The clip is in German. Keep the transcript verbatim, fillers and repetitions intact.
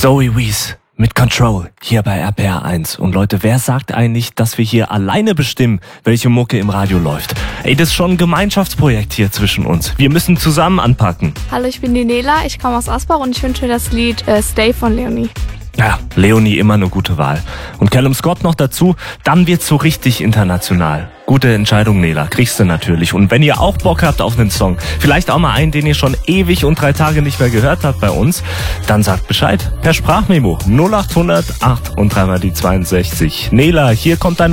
Zoe Wees mit Control hier bei R P R eins. Und Leute, wer sagt eigentlich, dass wir hier alleine bestimmen, welche Mucke im Radio läuft? Ey, das ist schon ein Gemeinschaftsprojekt hier zwischen uns. Wir müssen zusammen anpacken. Hallo, ich bin die Nela, ich komme aus Asbach und ich wünsche mir das Lied äh, Stay von Leonie. Ja, Leonie immer eine gute Wahl. Und Callum Scott noch dazu, dann wird's so richtig international. Gute Entscheidung, Nela, kriegst du natürlich. Und wenn ihr auch Bock habt auf einen Song, vielleicht auch mal einen, den ihr schon ewig und drei Tage nicht mehr gehört habt bei uns, dann sagt Bescheid per Sprachmemo null acht hundert acht und dreimal die zweiundsechzig. Nela, hier kommt dein